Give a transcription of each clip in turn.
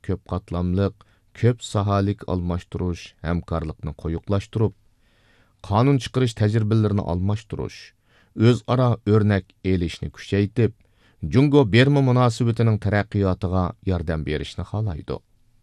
köp qatlamlıq, köp sahalik almashtırış, həmkarlıqni qoyuqlaştırıb, qanun chiqarish tajribalarini almashtirish, o'zaro o'rnak elishni kuchaytirib, Jungo Berma munosabatining taraqqiyotiga yordam berishni xohlaydi.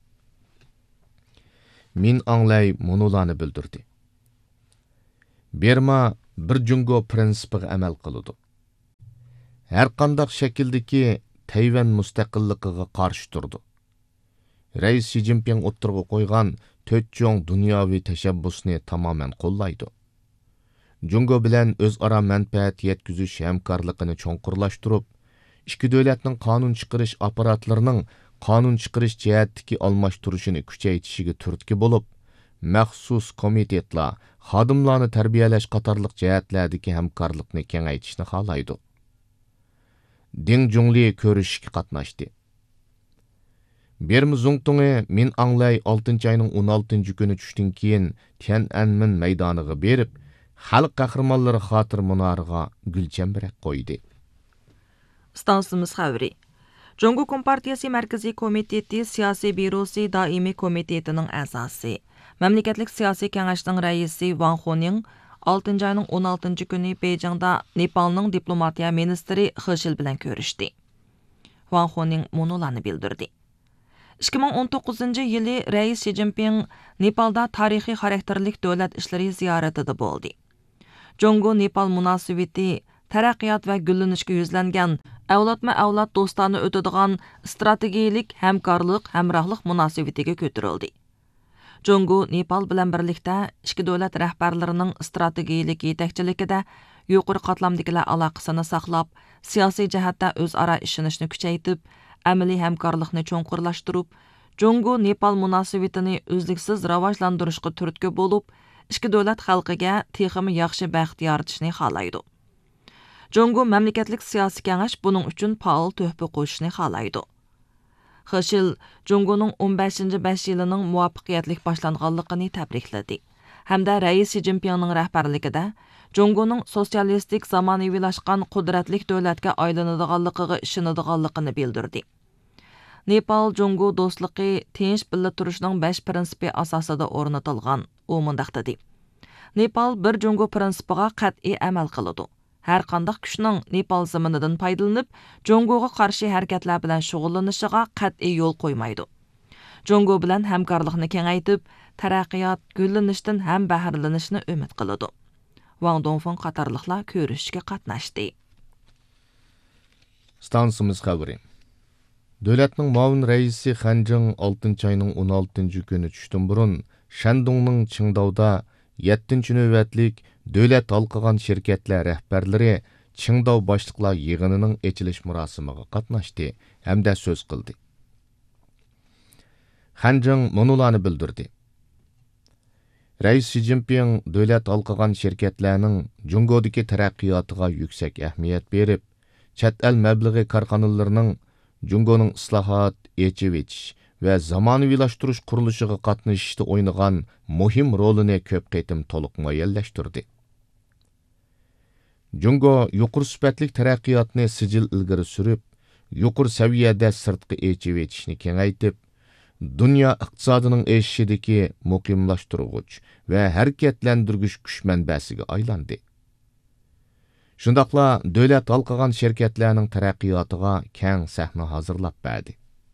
Min Anglay munolarni bildirdi. Berma bir Jungo prinsipiga amal qiladi. Har qanday shakldagi Tayvan mustaqilligiga qarshi turdi. Rais Xi Jinping o'ttirg'a qo'ygan 4 cho'ng dunyoviy tashabbusni tamoman qo'llaydi. Jungo bilan o'zaro manfaat yetkazish hamkorligini cho'nqurlashtirib, ikki davlatning qonun chiqarish apparatlarining qonun chiqarish jihatdagi almashtirishini kuchaytirishiga turtki bo'lib, maxsus komitetlar, xodimlarni tarbiyalash qatorliq jihatlardagi hamkorlikni kengaytirishni xohlaydi. Deng Junli ko'rishishga qatnashdi. Berma Zongtungi Min Anglay 6-oyning 16-kuni tushdan keyin Tiananmen maydoniga berib, xalq qahramonlari xotir munoriga gulchambarak qo'ydi. Stansimiz xabari. Jungo Kompartiyasi Markaziy komiteti siyosiy byurosi doimiy komitetining a'zosi, mamlakatlik siyosiy kengashning raisi Wang Honing 6-oyning 16-kuni Beijingda Nepalning diplomatiya ministri He Shil bilan ko'rishdi. Wang Honing munolarni bildirdi. 2019-yili Rais Xi Jinping Nepalda tarixiy xarakterlik davlat ishlari ziyoratida bo'ldi. Jungo-Nepal munosabati taraqqiyot va gullanishga yuzlangan avlodma-avlod do'stona o'tadigan strategik hamkorlik, hamrohlik munosabatiga ko'tarildi. Jungo-Nepal bilan birlikda ikki davlat rahbarlarining strategik yetakchiligida yuqori qatlamdagilar aloqasini saqlab, siyosiy jihatda o'zaro ishonishni kuchaytirib, amaliy hamkorlikni cho'nqurlashtirib, Jungo-Nepal munosabatini uzluksiz rivojlantirishga turtki bo'lib, ikki davlat xalqiga texmi yaxshi baxt yaratishni xohlaydi. Jungo mamlakatlik siyosiy kengash buning uchun faol töhfa qo'shishni xohlaydi. He Shil Jungoning 15-5 yilining muvaffaqiyatli boshlanganligini tabrikladi. Hamda Rais Xi Jinpingning rahbarligida Jungoning sotsialistik zamonaviylashgan qudratli davlatga aylanadiganligiga ishonadiganligini bildirdi. Nepal Jungo do'stligi tinch birga turishning 5 prinsipi asosida o'rnatilgan. U mundaq dedi. Nepal bir Jungo prinsipiga qat'iy amal qiladi. Har qanday kuchning Nepal zaminidan foydalanib, Jungoga qarshi harakatlar bilan shug'ullanishiga qat'iy yo'l qo'ymaydi. Jungo bilan hamkorlikni kengaytirib, taraqqiyot, gullanishdan ham bahralanishni umid qiladi. Wang Dongfeng qatorliqlar ko'rishishga qatnashdi. Stansimiz xabari. Davlatning muavin raisi Xanjing 6-oyning 16-kuni tushdan burun Shandongning Qingdaoda 7-navbatlik davlat halqagan shirkatlar rahbarlari Qingdao boshliqlar yig'inining ochilish murosimiga qatnashdi hamda so'z qildi. Xanjing munolarni bildirdi. Rais Xi Jinping davlat halqagan shirkatlarning Jungodagi taraqqiyotiga yuksak ahamiyat berib, chet el mablag'i korxonalarining Jungoning islohot, echivich va zamonaviylashtirish qurilishiga qatnashishda o'ynagan muhim rolini ko'p qitim to'liq muayyallashtirdi. Jungo yuqori sifatli taraqqiyotni sijil ilgari surib, yuqori saviyada sirtqi echivechishni kengaytib, dunyo iqtisodining o'sishidagi muqimlashtiruvchi va harakatlantirgich kuch manbasiga aylandi. Shundaqla davlat halqagan shirkatlarning taraqqiyotiga keng sahna hozirlab berdi.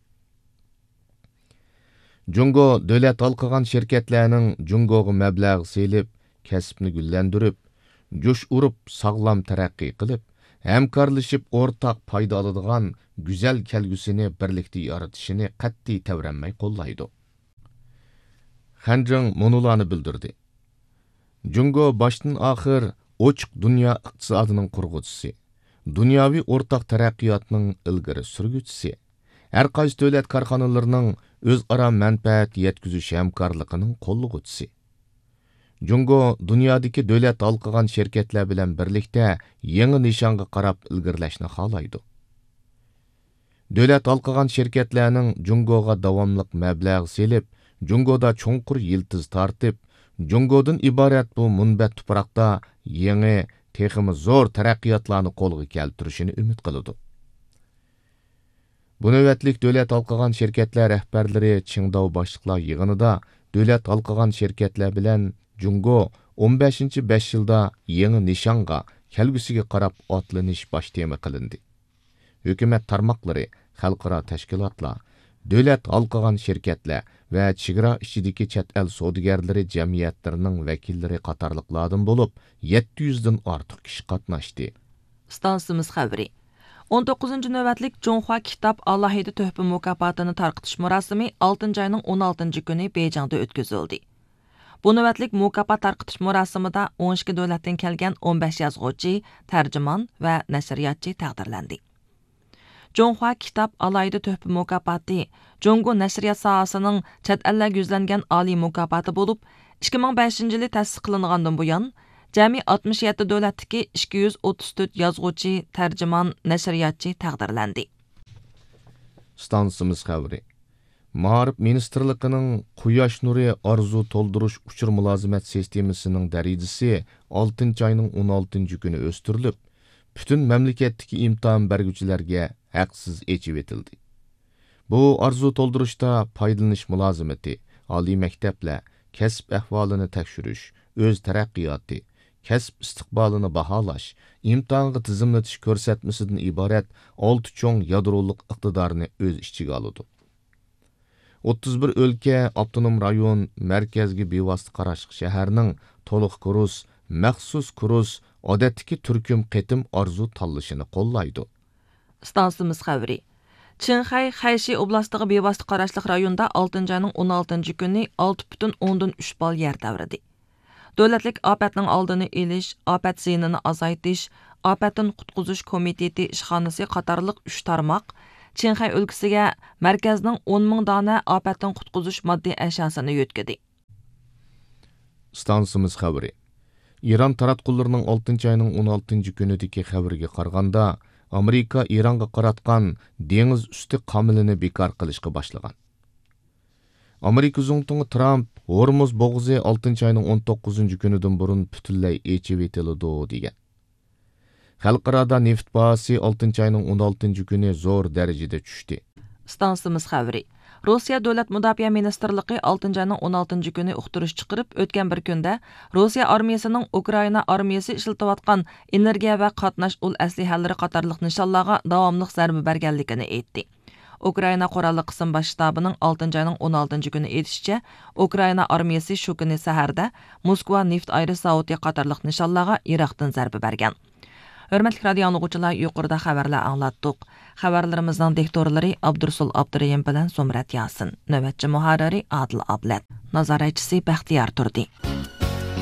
Jungo davlat halqagan shirkatlarning Jungoga mablag' selib, kasbni gullantirib, jo'sh urib, sog'lom taraqqiy qilib, hamkorlashib o'rtaq foyda oladigan go'zal kelgusini birlikda yaratishini qat'iy tavranmay qo'llaydi. Xanjing munolarni bildirdi. Jungo boshdan oxir ochiq dunyo iqtisodining qurg'uvchisi, dunyoviy o'rtaq taraqqiyotning ilgari surguchisi, har qaysi davlat korxonalarining o'zaro manfaat yetkazish hamkorligining qo'llag'uvchisi. Jungo dunyodagi davlat halqagan shirkatlar bilan birlikda yangi nishonga qarab ilgirlashni xohlaydi. Davlat halqagan shirkatlarning Jungoga davomliq mablag' selib, Jungoda cho'nqur yiltiz tortib, Jungodan iborat bu munbat tuproqda yangi, texmi zo'r taraqqiyotlarni qo'lga keltirishini umid qiladi. Bu növbətlik dövlət halqıgan şirketlər rəhbərləri Qingdao başlıqlar yığınıda dövlət halqıgan şirketlər bilan Jungo 15-5 yılda yeni nişanға kelgüsüge qarab atlanish baş tema qilindi. Hökumət tarmaqları, xalqaro tashkilotlar, dövlət halqıgan şirketlər və chegara ichidagi chet el savdogarlari jamiyatlarının vakillari qatorliqlardan bo'lib 700 dan ortiq kishi qatnashdi. Stansimiz xəbəri. 19-cu növbətlik Jonghua Kitab Alohida Töhfə mükafatını tarqıtış murosimi 6 ayının 16-cı günü Beyjingdə ötküzüldü. Bu növbətlik mukafat tarqıtış murosimida 12 dövlətdən kelgan 15 yazğıcı, tərcüman və nəşriyyatçı təqdirləndi. Jonghua Kitab Alohida Töhfə mükafatı Jongo nəşriyyat sahəsinin chet ellərə yüzlənən ali mükafatı olub, 2005-ci il təsis qılınğandan bu yan Cəmi 67 dövlətdəki 234 yazğıcı, tərcüman, nəşriyyatçı təqdirləndi. Stansimiz xəbəri. Ma'arif Ministerliğinin Quyosh nuri arzu tolduruş uçur mülazimət sisteməsinin dərəcəsi 6 ayının 16 günü östürülüb, bütün məmləkətdəki imtahan bərgüçilərə haqsız eçib etildi. Bu arzu tolduruşda paydalanış mülaziməti, ali məktəblə kəsb əhvalını təkşürüş, öz tərəqqiyatı, kəsb istiqbalını bahalaş, imtahanga tizimletiş ko'rsatmasidan iborat 6 cho'ng yadroliq iqtidorni o'z ichiga oladi. 31 o'lka, avtonom rayon, markazga bevosita qarashli shaharning to'liq kurs, maxsus kurs, odatdagi turkum qitim arzu tanlashini qo'llaydi. Stansimiz xəbəri. Qinghai Xayshi oblastiga bevosita qarashli rayonda 6 ayning 16 kuni 6,3 bal yer davridi. Dövlətlik afətning oldini elish, afət ziyinini azaytish, afətdan qutquzuş komiteti ishxonasi qatorliq 3 tarmoq Qinghai o'lkasiga markazning 10,000 dona afətdan qutquzuş moddiy ashosini yetkazdi. Stansimiz xəbəri. İran taratqullarining 6 ayning 16 kunidagi xabarga qaraganda, Amerika İranға qaratgan dengiz usti qamilini bekor qilishga boshlagan. Amerika Zongtungi Trump Hormuz bo'g'zi 6 ayning 19 kunidan burun butunlay echib etiladi degan. Xalqarada neft bahasi 6 ayning 16 kuni zo'r darajada tushdi. Stansimiz xəbəri. Rossiya Dövlət Müdafiə Ministerliyi 6 ayning 16 kuni uqtirish chiqarib, o'tgan bir kunda Rossiya armiyasining Ukraina armiyasi ishlatayotgan energiya va qatnash ul aslihalari qatorliq nishonlarga davomli zarba berganligini aytdi. Ukraina qurolli qism bosh shtabining 6 ayning 16 kuni aytishicha, Ukraina armiyasi shu kuni saharda Moskva neft ayri zavodi qatorliq nishonlarga Iroqdan zarba bergan. Hörmətli radio anlıqçılar, yuqorida xəbərlər anlatdıq. Xəbərlərimizin diktorları Abdursul Abdurrahim bilan Somrat Yasin, növbətçi muharriri Adil Ablat, nazaretçisi Bəxtiyar Turdi.